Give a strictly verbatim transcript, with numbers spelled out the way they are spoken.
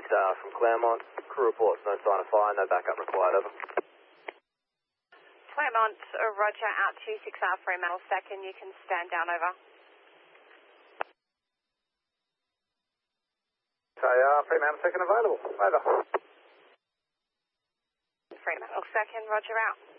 six R from Claremont. Crew reports no sign of fire, no backup required, over. Claremont, uh, roger, out two six R Fremantle second, you can stand down, over. Okay, uh, Fremantle second available, over. Fremantle second, roger, out.